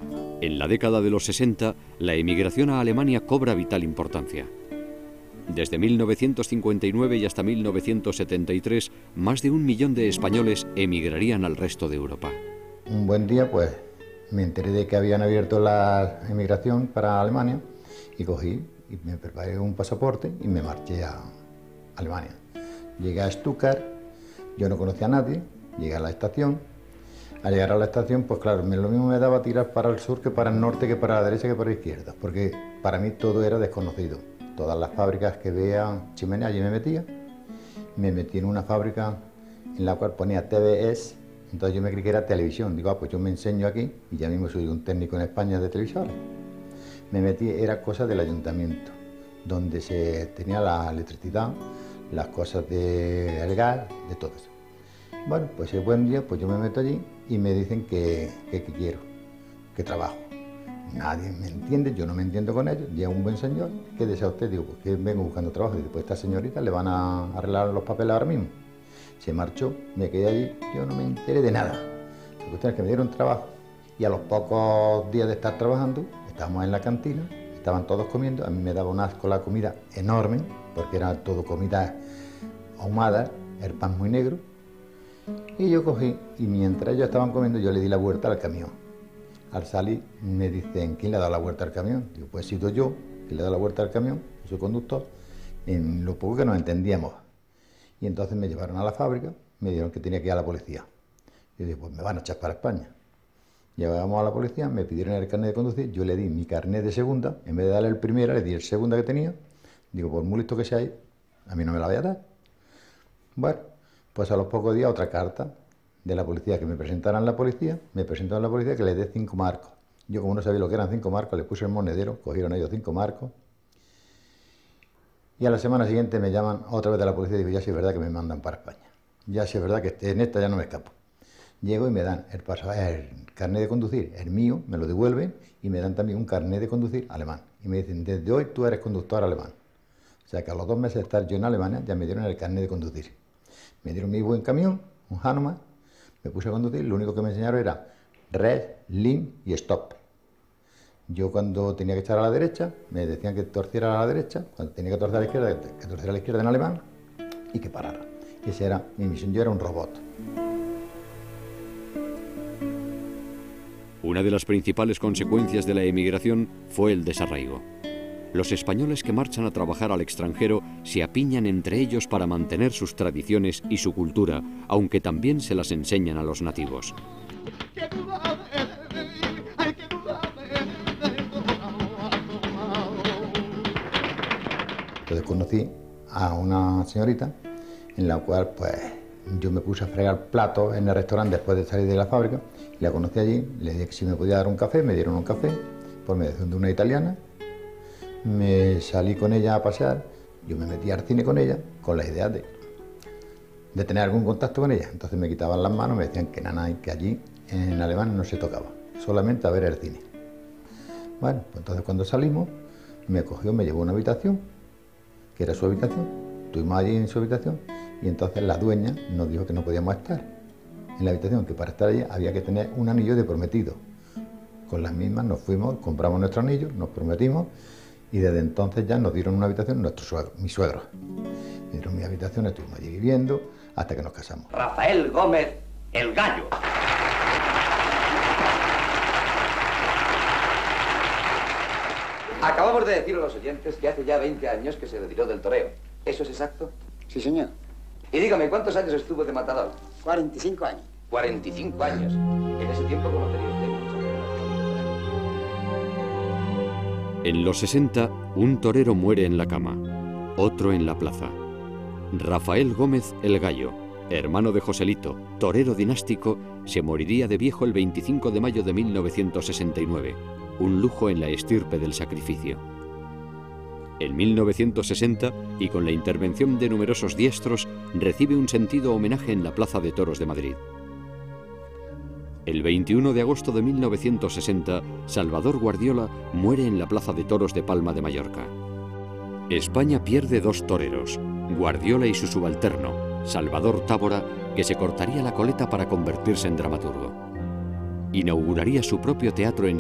En la década de los 60, la emigración a Alemania cobra vital importancia. Desde 1959 y hasta 1973, más de 1 millón de españoles emigrarían al resto de Europa. Un buen día, pues, me enteré de que habían abierto la emigración para Alemania y cogí y me preparé un pasaporte y me marché a Alemania. Llegué a Stuttgart, yo no conocía a nadie, llegué a la estación. Al llegar a la estación, pues claro, lo mismo me daba tirar para el sur que para el norte, que para la derecha, que para la izquierda, porque para mí todo era desconocido. Todas las fábricas que vean chimenea, allí me metí en una fábrica en la cual ponía TVS, entonces yo me creí que era televisión. Digo, pues yo me enseño aquí y ya mismo soy un técnico en España de televisores. Me metí, era cosa del ayuntamiento, donde se tenía la electricidad, las cosas del gas, de todo eso. Bueno, pues el buen día, pues yo me meto allí y me dicen que quiero, que trabajo. Nadie me entiende, yo no me entiendo con ellos. Llega un buen señor, ¿qué desea usted? Digo, pues que vengo buscando trabajo. Y después esta señorita le van a arreglar los papeles ahora mismo. Se marchó, me quedé allí, yo no me enteré de nada. La cuestión es que me dieron trabajo y a los pocos días de estar trabajando, estábamos en la cantina, estaban todos comiendo, a mí me daba un asco la comida enorme, porque era todo comida ahumada, el pan muy negro. Y yo cogí, y mientras ellos estaban comiendo, yo le di la vuelta al camión. Al salir me dicen, ¿quién le ha dado la vuelta al camión? Digo, pues he sido yo, que le he dado la vuelta al camión, soy conductor, en lo poco que nos entendíamos. Y entonces me llevaron a la fábrica, me dijeron que tenía que ir a la policía. Yo dije, pues me van a echar para España. Llegamos a la policía, me pidieron el carnet de conducir, yo le di mi carnet de segunda, en vez de darle el primera, le di el segunda que tenía. Digo, por muy listo que sea ahí, a mí no me la voy a dar. Bueno, pues a los pocos días otra carta de la policía, que me presentaran la policía, me presentaron a la policía que le dé 5 marcos. Yo, como no sabía lo que eran 5 marcos, le puse el monedero, cogieron ellos 5 marcos. Y a la semana siguiente me llaman otra vez de la policía y digo, ya sí es verdad que me mandan para España. Ya sí es verdad que en esta ya no me escapo. Llego y me dan el carnet de conducir, el mío, me lo devuelven y me dan también un carnet de conducir alemán. Y me dicen, desde hoy tú eres conductor alemán. O sea que a los 2 meses de estar yo en Alemania ya me dieron el carnet de conducir. Me dieron mi buen camión, un Hanuman, me puse a conducir, lo único que me enseñaron era red, lim y stop. Yo cuando tenía que echar a la derecha, me decían que torciera a la derecha, cuando tenía que torcer a la izquierda, que torciera a la izquierda en alemán y que parara. Esa era mi misión, yo era un robot. Una de las principales consecuencias de la emigración fue el desarraigo. Los españoles que marchan a trabajar al extranjero se apiñan entre ellos para mantener sus tradiciones y su cultura, aunque también se las enseñan a los nativos. Entonces conocí a una señorita en la cual pues yo me puse a fregar platos en el restaurante después de salir de la fábrica. La conocí allí, le dije que si me podía dar un café, me dieron un café por mediación de una italiana. Me salí con ella a pasear, yo me metí al cine con ella, con la idea de tener algún contacto con ella. Entonces me quitaban las manos, me decían que nada, que allí en Alemania no se tocaba, solamente a ver el cine. Bueno, pues entonces cuando salimos, me cogió, me llevó a una habitación, que era su habitación, estuvimos allí en su habitación, y entonces la dueña nos dijo que no podíamos estar en la habitación, que para estar allí había que tener un anillo de prometido. Con las mismas nos fuimos, compramos nuestro anillo, nos prometimos, y desde entonces ya nos dieron una habitación mi suegro. Me dieron mi habitación, estuvimos allí viviendo hasta que nos casamos. Rafael Gómez, el Gallo. Acabamos de decir a los oyentes que hace ya 20 años que se retiró del toreo. ¿Eso es exacto? Sí, señor. Y dígame, ¿cuántos años estuvo de matador? 45 años. 45 años. En ese tiempo conocería usted mucha generación. En los 60, un torero muere en la cama, otro en la plaza. Rafael Gómez el Gallo, hermano de Joselito, torero dinástico, se moriría de viejo el 25 de mayo de 1969, un lujo en la estirpe del sacrificio. En 1960, y con la intervención de numerosos diestros, recibe un sentido homenaje en la Plaza de Toros de Madrid. El 21 de agosto de 1960, Salvador Guardiola muere en la Plaza de Toros de Palma de Mallorca. España pierde 2 toreros, Guardiola y su subalterno, Salvador Tábora, que se cortaría la coleta para convertirse en dramaturgo. Inauguraría su propio teatro en